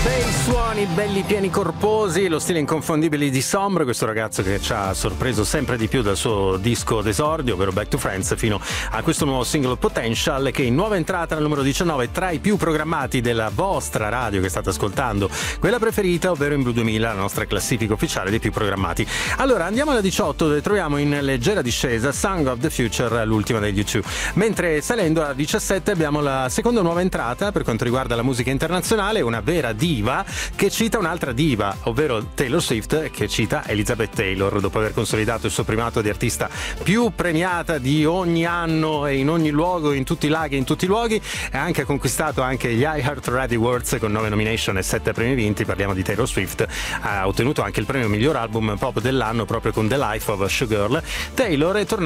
Suoni belli pieni corposi, lo stile inconfondibile di Sombre, questo ragazzo che ci ha sorpreso sempre di più dal suo disco d'esordio, ovvero Back to Friends, fino a questo nuovo singolo Potential, che è in nuova entrata al numero 19 tra i più programmati della vostra radio che state ascoltando, quella preferita, ovvero in Blue 2000, la nostra classifica ufficiale dei più programmati. Allora andiamo alla 18, dove troviamo in leggera discesa Song of the Future, l'ultima degli U2, mentre salendo alla 17 abbiamo la seconda nuova entrata per quanto riguarda la musica internazionale, una vera diva che cita un'altra diva, ovvero Taylor Swift, che cita Elizabeth Taylor dopo aver consolidato il suo primato di artista più premiata di ogni anno e in ogni luogo, in tutti i laghi e in tutti i luoghi, e anche conquistato anche gli iHeart Radio Awards con 9 nomination e 7 premi vinti. Parliamo di Taylor Swift, ha ottenuto anche il premio miglior album pop dell'anno proprio con The Life of a Showgirl. Taylor è tornata